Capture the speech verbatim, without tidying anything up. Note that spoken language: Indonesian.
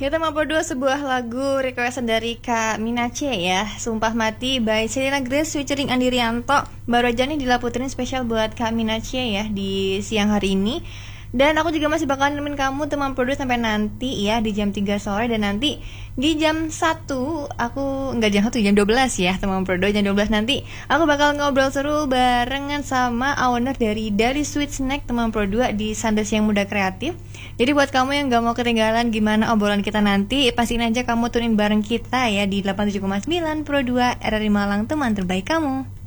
Kita mau berdua sebuah lagu requestan dari Kak Minace ya, Sumpah Mati by Selena Grace featuring Andi Rianto. Baru aja nih dilaputin spesial buat Kak Minace ya di siang hari ini. Dan aku juga masih bakalan nemenin kamu teman produce sampai nanti ya di jam tiga sore. Dan nanti di jam satu aku, enggak jam satu, jam dua belas ya teman produce. Jam dua belas nanti aku bakal ngobrol seru barengan sama owner dari Dari Sweet Snack teman produce di Sandes yang Muda Kreatif. Jadi buat kamu yang gak mau ketinggalan gimana obrolan kita nanti, pastiin aja kamu tunin bareng kita ya di delapan puluh tujuh koma sembilan Pro dua R R I Malang, teman terbaik kamu.